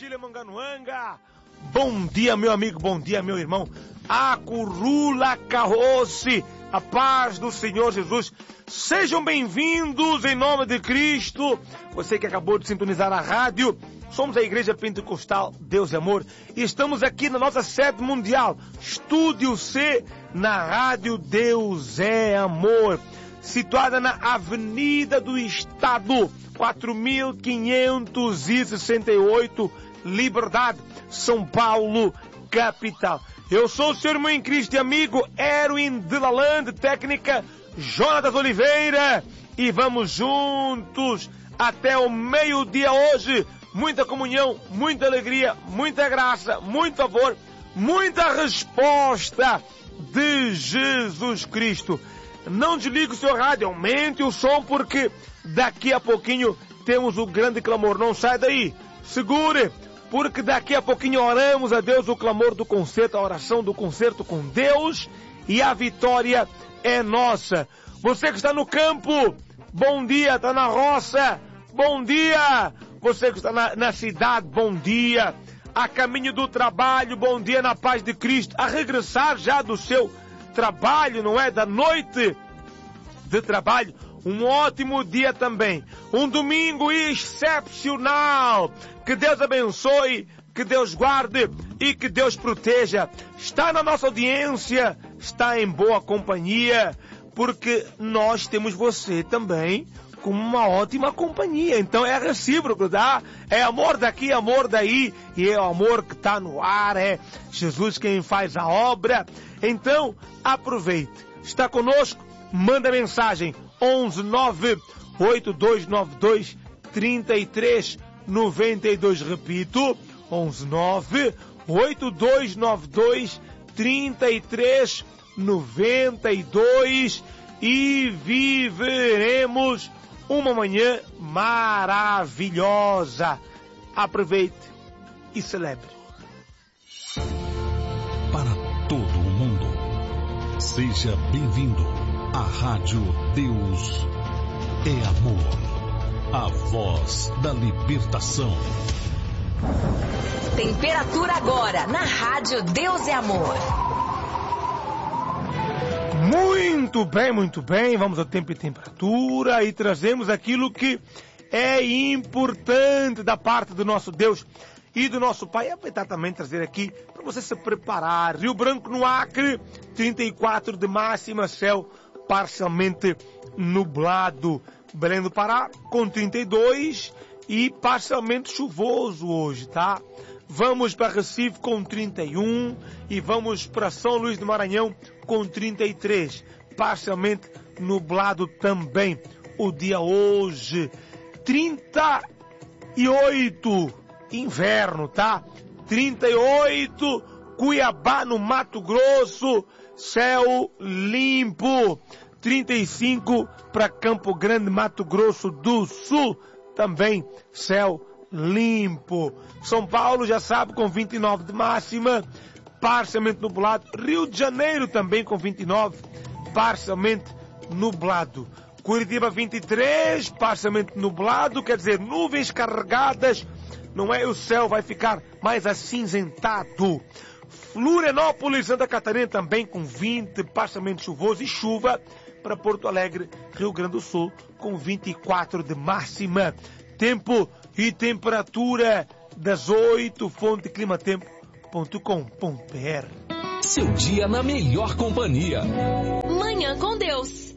Chile Manganuanga. Bom dia, meu amigo, bom dia, meu irmão. Acurula Carroce, a paz do Senhor Jesus. Sejam bem-vindos em nome de Cristo. Você que acabou de sintonizar a rádio, somos a Igreja Pentecostal Deus é Amor e estamos aqui na nossa sede mundial, Estúdio C, na rádio Deus é Amor, situada na Avenida do Estado, 4568, Liberdade, São Paulo, capital. Eu sou o seu irmão em Cristo e amigo Erwin de Lalande, técnica Jonas Oliveira, e vamos juntos até o meio-dia hoje. Muita comunhão, muita alegria, muita graça, muito amor, muita resposta de Jesus Cristo. Não desligue o seu rádio, aumente o som, porque daqui a pouquinho temos o grande clamor. Não sai daí, segure, porque daqui a pouquinho oramos a Deus o clamor do concerto, a oração do concerto com Deus, e a vitória é nossa. Você que está no campo, bom dia, está na roça, bom dia. Você que está na cidade, bom dia. A caminho do trabalho, bom dia na paz de Cristo. A regressar já do seu trabalho, não é? Da noite de trabalho, um ótimo dia também. Um domingo excepcional. Que Deus abençoe, que Deus guarde e que Deus proteja. Está na nossa audiência, está em boa companhia, porque nós temos você também como uma ótima companhia. Então é recíproco, tá? É amor daqui, amor daí, e é o amor que está no ar, é Jesus quem faz a obra. Então aproveite. Está conosco? Manda mensagem 11982923392. Repito, 11982923392, e viveremos uma manhã maravilhosa. Aproveite e celebre. Para todo o mundo, seja bem-vindo à Rádio Deus é Amor, a voz da libertação. Temperatura agora na Rádio Deus é Amor. Muito bem, vamos ao tempo e temperatura e trazemos aquilo que é importante da parte do nosso Deus e do nosso Pai. Aproveitar também trazer aqui para você se preparar. Rio Branco no Acre, 34 de máxima, céu parcialmente nublado. Belém do Pará com 32 e parcialmente chuvoso hoje, tá? Vamos para Recife com 31 e vamos para São Luís do Maranhão com 33, parcialmente nublado também. O dia hoje, 38, inverno, tá? 38, Cuiabá no Mato Grosso, céu limpo. 35 para Campo Grande, Mato Grosso do Sul, também céu limpo. São Paulo, já sabe, com 29 de máxima, parcialmente nublado. Rio de Janeiro também com 29, parcialmente nublado. Curitiba 23, parcialmente nublado, quer dizer, nuvens carregadas, não é? O céu vai ficar mais acinzentado. Florianópolis, Santa Catarina também com 20, parcialmente chuvoso, e chuva para Porto Alegre, Rio Grande do Sul, com 24 de máxima. Tempo e temperatura das 8, fonte climatempo.com.br. Seu dia na melhor companhia. Manhã com Deus.